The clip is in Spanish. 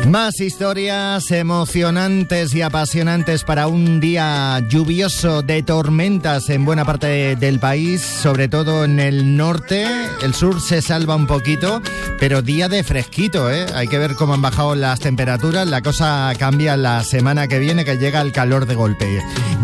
Más historias emocionantes y apasionantes para un día lluvioso de tormentas en buena parte del país, sobre todo en el norte. El sur se salva un poquito, pero día de fresquito, ¿eh? Hay que ver cómo han bajado las temperaturas. La cosa cambia la semana que viene, que llega el calor de golpe.